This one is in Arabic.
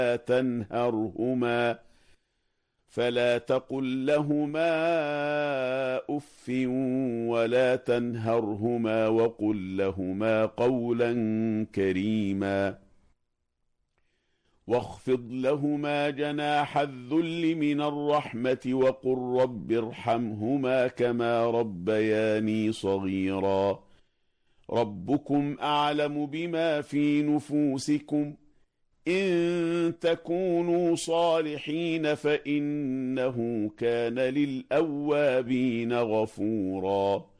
فلا تقل لهما أف ولا تنهرهما وقل لهما قولا كريما واخفض لهما جناح الذل من الرحمة وقل رب ارحمهما كما ربياني صغيرا ربكم أعلم بما في نفوسكم إن تكونوا صالحين فإنه كان للأوابين غفورا